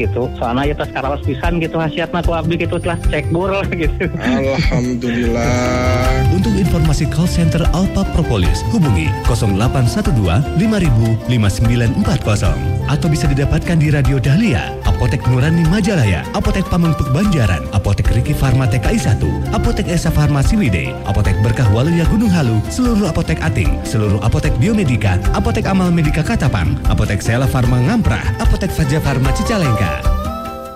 gitu. Soalnya ya tas karawas pisan gitu hasiatna ku abdi gitu telah cek bur gitu. Alhamdulillah. Untuk informasi call center Alpa Propolis, hubungi 0812 5000 5940 atau bisa didapatkan di Radio Dahlia, Apotek Nurani Majalaya, Apotek Pamengpeuk Banjaran, Apotek Riki Farma TKI 1, Apotek Esa Farmasi Wide, Apotek Berkah Waluya Gunung Halu, seluruh apotek Ating, seluruh apotek Biomedika, Apotek Amal Medika Katapang, Apotek Sela Farma Ngamprah, Apotek Faja Farma Cicalengka,